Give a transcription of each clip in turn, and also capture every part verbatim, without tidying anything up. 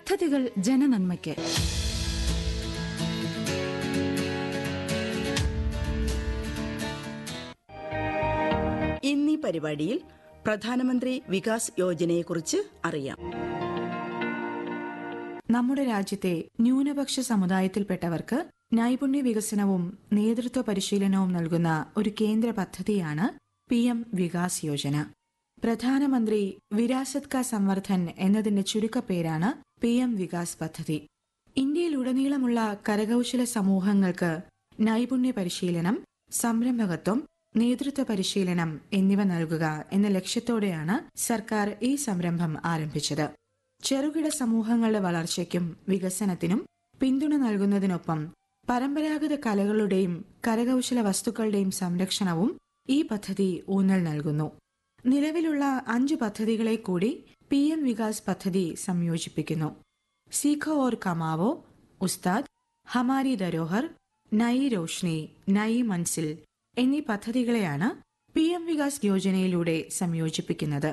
പദ്ധതികൾ ജനനന്മയ്ക്ക്. ഇന്നീ പരിപാടിയിൽ പ്രധാനമന്ത്രി വികാസ് യോജനയെക്കുറിച്ച് അറിയാം. നമ്മുടെ രാജ്യത്തെ ന്യൂനപക്ഷ സമുദായത്തിൽപ്പെട്ടവർക്ക് നൈപുണ്യ വികസനവും നേതൃത്വ പരിശീലനവും നൽകുന്ന ഒരു കേന്ദ്ര പദ്ധതിയാണ് പി എം വികാസ് യോജന. പ്രധാനമന്ത്രി വിരാസത് കാ സംവർദ്ധൻ എന്നതിന്റെ ചുരുക്കപ്പേരാണ് പി എം വികാസ് പദ്ധതി. ഇന്ത്യയിലുടനീളമുള്ള കരകൌശല സമൂഹങ്ങൾക്ക് നൈപുണ്യ പരിശീലനം, സംരംഭകത്വം, നേതൃത്വ പരിശീലനം എന്നിവ നൽകുക എന്ന ലക്ഷ്യത്തോടെയാണ് സർക്കാർ ഈ സംരംഭം ആരംഭിച്ചത്. ചെറുകിട സമൂഹങ്ങളുടെ വളർച്ചയ്ക്കും വികസനത്തിനും പിന്തുണ നൽകുന്നതിനൊപ്പം പരമ്പരാഗത കലകളുടെയും കരകൌശല വസ്തുക്കളുടെയും സംരക്ഷണവും ഈ പദ്ധതി ഊന്നൽ നൽകുന്നു. നിലവിലുള്ള അഞ്ചു പദ്ധതികളെ കൂടി പി എം വികാസ് പദ്ധതി സംയോജിപ്പിക്കുന്നു. സീഖോ ഓർ കമാവോ, ഉസ്താദ്, ഹമാരി ധരോഹർ, നയി രോഷ്നി, നയി മൻസിൽ എന്നീ പദ്ധതികളെയാണ് പി എം വികാസ് യോജനയിലൂടെ സംയോജിപ്പിക്കുന്നത്.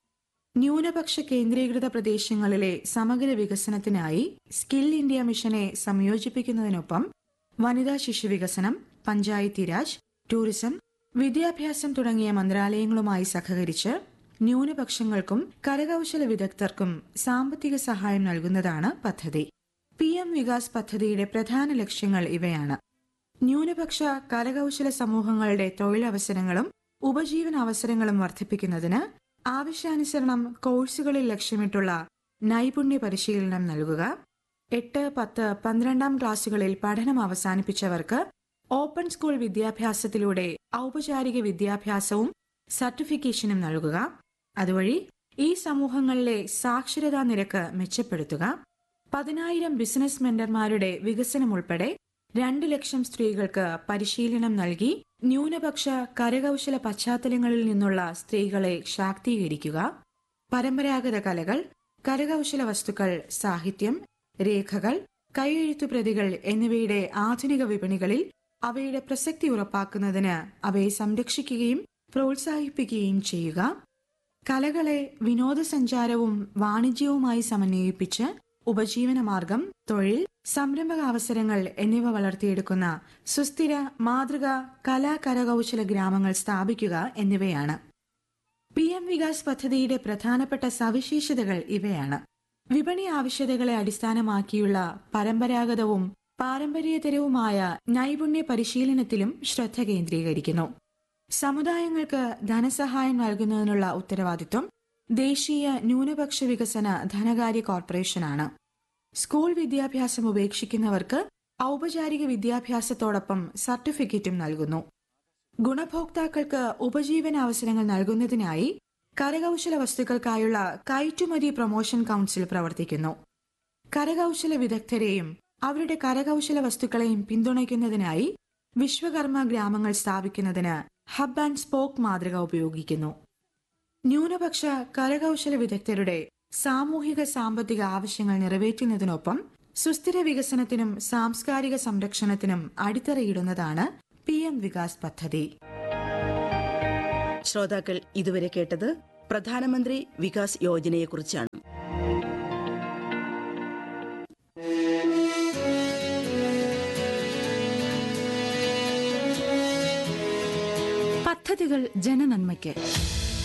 ന്യൂനപക്ഷ കേന്ദ്രീകൃത പ്രദേശങ്ങളിലെ സമഗ്ര വികസനത്തിനായി സ്കിൽ ഇന്ത്യ മിഷനെ സംയോജിപ്പിക്കുന്നതിനൊപ്പം വനിതാ ശിശു വികസനം, പഞ്ചായത്തി രാജ്, ടൂറിസം, വിദ്യാഭ്യാസം തുടങ്ങിയ മന്ത്രാലയങ്ങളുമായി സഹകരിച്ച് ന്യൂനപക്ഷങ്ങൾക്കും കരകൌശല വിദഗ്ധർക്കും സാമ്പത്തിക സഹായം നൽകുന്നതാണ് പദ്ധതി. പി എം വികാസ് പദ്ധതിയുടെ പ്രധാന ലക്ഷ്യങ്ങൾ ഇവയാണ്. ന്യൂനപക്ഷ കരകൌശല സമൂഹങ്ങളുടെ തൊഴിലവസരങ്ങളും ഉപജീവന അവസരങ്ങളും വർദ്ധിപ്പിക്കുന്നതിന് ആവശ്യാനുസരണം കോഴ്സുകളിൽ ലക്ഷ്യമിട്ടുള്ള നൈപുണ്യ പരിശീലനം നൽകുക, എട്ട്, പത്ത്, പന്ത്രണ്ടാം ക്ലാസുകളിൽ പഠനം അവസാനിപ്പിച്ചവർക്ക് ഓപ്പൺ സ്കൂൾ വിദ്യാഭ്യാസത്തിലൂടെ ഔപചാരിക വിദ്യാഭ്യാസവും സർട്ടിഫിക്കേഷനും നൽകുക, അതുവഴി ഈ സമൂഹങ്ങളിലെ സാക്ഷരതാ നിരക്ക് മെച്ചപ്പെടുത്തുക, പതിനായിരം ബിസിനസ് മെന്റർമാരുടെ വികസനം ഉൾപ്പെടെ രണ്ട് ലക്ഷം സ്ത്രീകൾക്ക് പരിശീലനം നൽകി ന്യൂനപക്ഷ കരകൌശല പശ്ചാത്തലങ്ങളിൽ നിന്നുള്ള സ്ത്രീകളെ ശാക്തീകരിക്കുക, പരമ്പരാഗത കലകൾ, കരകൌശല വസ്തുക്കൾ, സാഹിത്യം, രേഖകൾ, കൈയെഴുത്തുപ്രതികൾ എന്നിവയുടെ ആധുനിക വിപണികളിൽ അവയുടെ പ്രസക്തി ഉറപ്പാക്കുന്നതിന് അവയെ സംരക്ഷിക്കുകയും പ്രോത്സാഹിപ്പിക്കുകയും ചെയ്യുക, കലകളെ വിനോദസഞ്ചാരവും വാണിജ്യവുമായി സമന്വയിപ്പിച്ച് ഉപജീവനമാർഗം, തൊഴിൽ, സംരംഭകാവസരങ്ങൾ എന്നിവ വളർത്തിയെടുക്കുന്ന സുസ്ഥിര മാതൃക കലാ കരകൌശല ഗ്രാമങ്ങൾ സ്ഥാപിക്കുക എന്നിവയാണ്. പി എം വികാസ് പദ്ധതിയുടെ പ്രധാനപ്പെട്ട സവിശേഷതകൾ ഇവയാണ്. വിപണി ആവശ്യകതകളെ അടിസ്ഥാനമാക്കിയുള്ള പരമ്പരാഗതവും പാരമ്പര്യേതരവുമായ നൈപുണ്യ പരിശീലനത്തിലും ശ്രദ്ധ കേന്ദ്രീകരിക്കുന്നു. സമുദായങ്ങൾക്ക് ധനസഹായം നൽകുന്നതിനുള്ള ഉത്തരവാദിത്വം ദേശീയ ന്യൂനപക്ഷ വികസന ധനകാര്യ കോർപ്പറേഷനാണ്. സ്കൂൾ വിദ്യാഭ്യാസം ഉപേക്ഷിക്കുന്നവർക്ക് ഔപചാരിക വിദ്യാഭ്യാസത്തോടൊപ്പം സർട്ടിഫിക്കറ്റും നൽകുന്നു. ഗുണഭോക്താക്കൾക്ക് ഉപജീവന അവസരങ്ങൾ നൽകുന്നതിനായി കരകൌശല വസ്തുക്കൾക്കായുള്ള കയറ്റുമതി പ്രൊമോഷൻ കൌൺസിൽ പ്രവർത്തിക്കുന്നു. കരകൌശല വിദഗ്ധരെയും അവരുടെ കരകൌശല വസ്തുക്കളെയും പിന്തുണയ്ക്കുന്നതിനായി വിശ്വകർമ്മ ഗ്രാമങ്ങൾ സ്ഥാപിക്കുന്നതിന് ഹബ് ആൻഡ് സ്പോക്ക് മാതൃക ഉപയോഗിക്കുന്നു. ന്യൂനപക്ഷ കരകൌശല വിദഗ്ധരുടെ സാമൂഹിക സാമ്പത്തിക ആവശ്യങ്ങൾ നിറവേറ്റുന്നതിനൊപ്പം സുസ്ഥിര വികസനത്തിനും സാംസ്കാരിക സംരക്ഷണത്തിനും അടിത്തറയിടുന്നതാണ് പി എം വികാസ് പദ്ധതി. ശ്രോതാക്കൾ ഇതുവരെ കേട്ടത് പ്രധാനമന്ത്രി വികാസ് യോജനയെക്കുറിച്ചാണ്. പദ്ധതികൾ ജനനന്മയ്ക്ക്.